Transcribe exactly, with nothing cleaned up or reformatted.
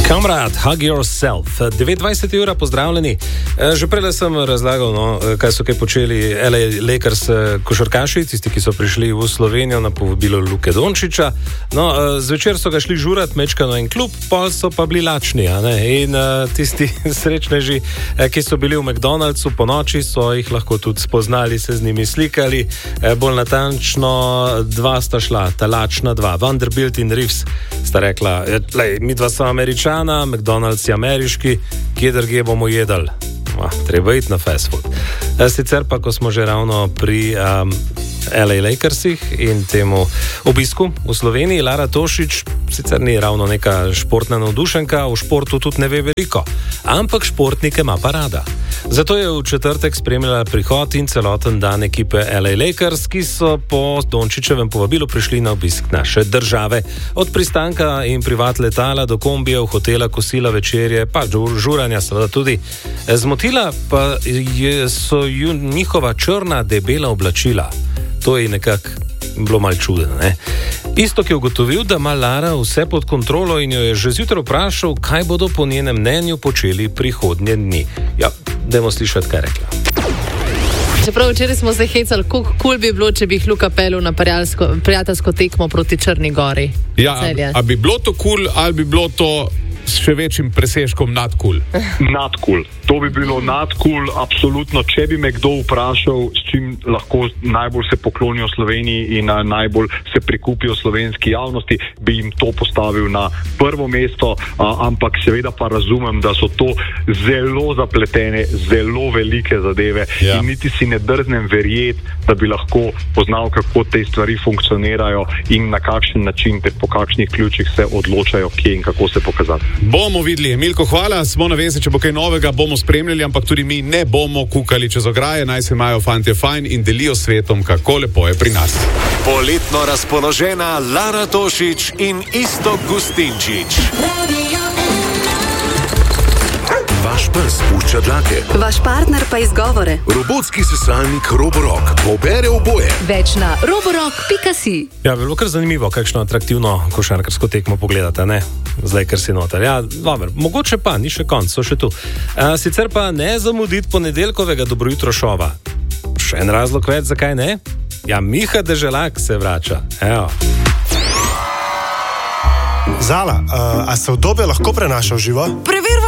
Kamrad, hug yourself. devetindvajseta ura, pozdravljeni. Že prej sem razlagal, no, kaj so kaj počeli L A Lakers košarkaši, tisti, ki so prišli v Slovenijo na povabilo Luke Dončića. No, zvečer so ga šli žurat, mečkano en klub, pol so pa bili lačni, a ne? In tisti srečneži, ki so bili v McDonald'su po noči, so jih lahko tudi spoznali, se z njimi slikali. Bolj natančno, dva sta šla, ta lačna dva, Vanderbilt in Reeves, sta rekla, lej, mi dva so Američani, McDonald's je ameriški, kje drugje bomo jedli? Ah, treba iti na fast food. Sicer pa, ko smo že ravno pri um, L A Lakersih in temu obisku v Sloveniji, Lara Tošić sicer ni ravno neka športna navdušenka, v športu tudi ne ve veliko, ampak športnike ima pa rada. Zato je v četrtek spremljala prihod in celoten dan ekipe L A Lakers, ki so po Dončićevem povabilu prišli na obisk naše države. Od pristanka in privat letala do kombijev, hotela, kosila, večerje, pa žuranja seveda tudi. Zmotila pa je, so ju njihova črna, debela oblačila. To je nekako bilo mal čudeno, ne? Istok je ugotovil, da ima Lara vse pod kontrolo in jo je že zjutraj vprašal, kaj bodo po njenem mnenju počeli prihodnje dni. Ja, dajmo slišati, kaj je rekla. Čeprav včeraj smo se hecali, koliko kul bi bilo, če bi jih Luka pelil na prijateljsko tekmo proti Črni gori. Ja, a, a bi bilo to kul, ali bi bilo to s še večjim presežkom nadkul? Nadkul. To bi bilo nadkul, absolutno. Če bi me kdo vprašal, s čim lahko najbolj se poklonijo Sloveniji in najbolj se prikupijo slovenski javnosti, bi jim to postavil na prvo mesto, ampak seveda pa razumem, da so to zelo zapletene, zelo velike zadeve, ja. In niti si ne drznem verjeti, da bi lahko poznal, kako te stvari funkcionirajo in na kakšen način ter po kakšnih ključih se odločajo, kje in kako se pokazati. Bomo videli. Milko, hvala, smo na vezi, če bo kaj novega, bomo spremljali, ampak tudi mi ne bomo kukali čez ograje, naj se imajo fantje fajn in delijo svetom, kako lepo je pri nas. Poletno razpoložena Lara Tošić in Istok Gustinčič. Vaš pes pušča dlake. Vaš partner pa izgovore. Robotski sesalnik Roborock pobere oboje. Več na roborock pika si. Ja, bilo kar zanimivo, kakšno atraktivno košarkarsko tekmo pogledate, ne? Zdaj, ker si noter. Ja, dober, mogoče pa, ni še konc, so še tu. A, sicer pa ne zamuditi ponedeljkovega Dobro jutro šova. Še en razlog več, zakaj ne? Ja, Miha Deželak se vrača. Evo. Zala, uh, a se udobje lahko prenaša v živo? Preveri